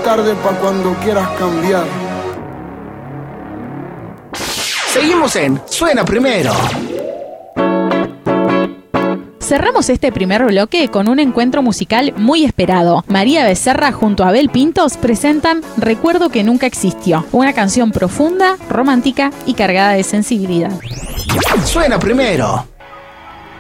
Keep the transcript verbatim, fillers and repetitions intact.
tarde para cuando quieras cambiar. Seguimos en Suena Primero. Cerramos este primer bloque con un encuentro musical muy esperado. María Becerra junto a Abel Pintos presentan Recuerdo que nunca existió, una canción profunda, romántica y cargada de sensibilidad. Suena Primero.